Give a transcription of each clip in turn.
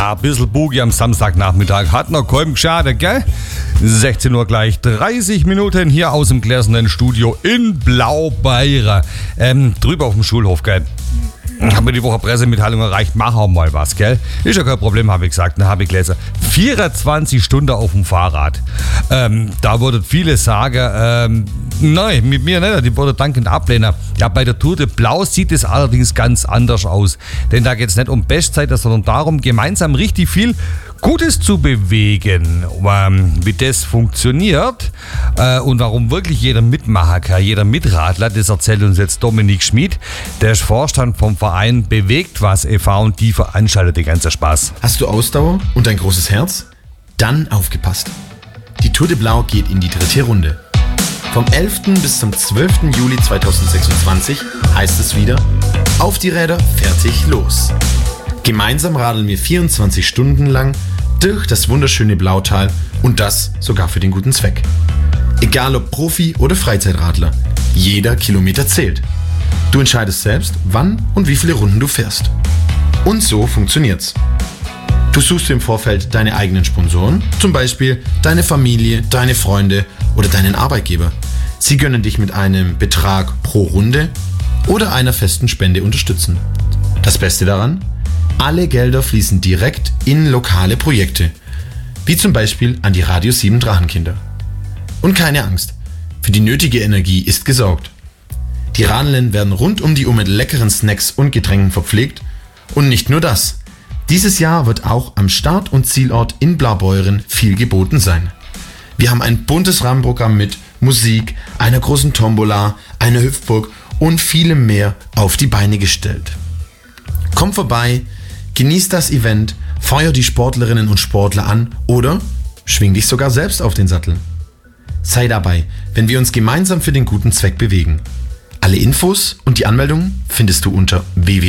Ja, ein bisschen Boogie am Samstagnachmittag hat noch kaum geschadet, gell? 16 Uhr gleich 30 Minuten hier aus dem gläsernen Studio in Blaubeuren. Drüber auf dem Schulhof, gell? Haben wir die Woche Pressemitteilung erreicht, machen wir mal was, gell? Ist ja kein Problem, habe ich gesagt. Dann habe ich gelesen. 24 Stunden auf dem Fahrrad. Da würden viele sagen, nein, mit mir nicht, die würde dankend ablehnen. Ja, bei der Tour de Blau sieht es allerdings ganz anders aus. Denn da geht es nicht um Bestzeit, sondern darum, gemeinsam richtig viel Gutes zu bewegen. Wie das funktioniert und warum wirklich jeder mitmachen kann, jeder Mitradler, das erzählt uns jetzt Dominik Schmid. Der ist Vorstand vom Verein Bewegt was e.V. und die veranstaltet den ganzen Spaß. Hast du Ausdauer und ein großes Herz? Dann aufgepasst. Die Tour de Blau geht in die 3. Runde. Vom 11. bis zum 12. Juli 2026 heißt es wieder: Auf die Räder, fertig, los. Gemeinsam radeln wir 24 Stunden lang durch das wunderschöne Blautal und das sogar für den guten Zweck. Egal ob Profi oder Freizeitradler, jeder Kilometer zählt. Du entscheidest selbst, wann und wie viele Runden du fährst. Und so funktioniert's. Du suchst dir im Vorfeld deine eigenen Sponsoren, zum Beispiel deine Familie, deine Freunde oder deinen Arbeitgeber. Sie können dich mit einem Betrag pro Runde oder einer festen Spende unterstützen. Das Beste daran? Alle Gelder fließen direkt in lokale Projekte, wie zum Beispiel an die Radio 7 Drachenkinder. Und keine Angst, für die nötige Energie ist gesorgt. Die Radlenden werden rund um die Uhr mit leckeren Snacks und Getränken verpflegt. Und nicht nur das. Dieses Jahr wird auch am Start- und Zielort in Blaubeuren viel geboten sein. Wir haben ein buntes Rahmenprogramm mit Musik, einer großen Tombola, einer Hüpfburg und vielem mehr auf die Beine gestellt. Komm vorbei, genieß das Event, feuer die Sportlerinnen und Sportler an oder schwing dich sogar selbst auf den Sattel. Sei dabei, wenn wir uns gemeinsam für den guten Zweck bewegen. Alle Infos und die Anmeldung findest du unter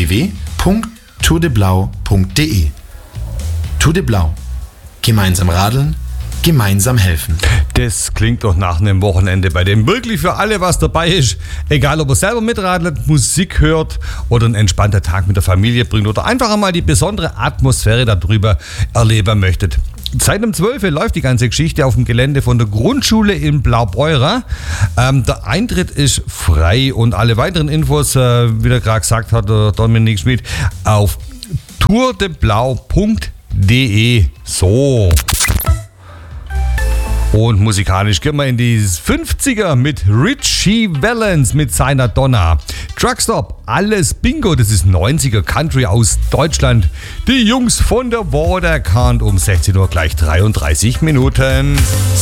www.tourdeblau.de. Tour de Blau. Gemeinsam radeln, gemeinsam helfen. Das klingt doch nach einem Wochenende, bei dem wirklich für alle was dabei ist. Egal, ob er selber mitradelt, Musik hört oder einen entspannten Tag mit der Familie bringt oder einfach einmal die besondere Atmosphäre darüber erleben möchtet. Seit dem 12. läuft die ganze Geschichte auf dem Gelände von der Grundschule in Blaubeuren. Der Eintritt ist frei und alle weiteren Infos, wie der gerade gesagt hat, Dominik Schmid, auf tourdeblau.de. So. Und musikalisch gehen wir in die 50er mit Richie Valens mit seiner Donna. Truckstop, alles Bingo, das ist 90er Country aus Deutschland. Die Jungs von der Waterkant um 16 Uhr gleich 33 Minuten.